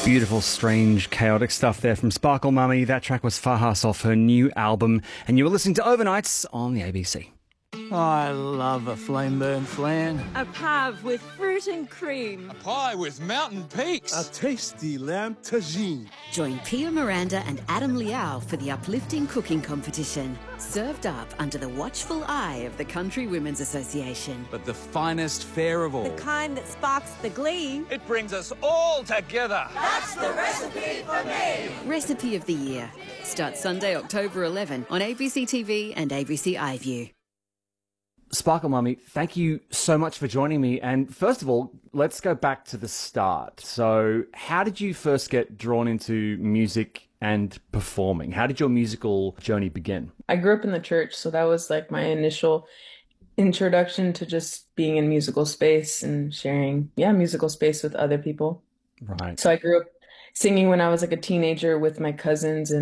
Beautiful, strange, chaotic stuff there from Sparkle Mummy. That track was Fahas off her new album, and you were listening to Overnights on the ABC. I love a flame burn flan. A pave with fruit and cream. A pie with mountain peaks. A tasty lamb tagine. Join Pia Miranda and Adam Liao for the uplifting cooking competition. Served up under the watchful eye of the Country Women's Association. But the finest fare of all. The kind that sparks the glee. It brings us all together. That's the recipe for me. Recipe of the Year. Starts Sunday, October 11 on ABC TV and ABC iView. Sparkle Mummy, thank you so much for joining me. And first of all, let's go back to the start. So how did you first get drawn into music and performing? How did your musical journey begin? I grew up in the church, so that was like my initial introduction to just being in musical space and sharing, musical space with other people. Right. So I grew up singing when I was like a teenager with my cousins and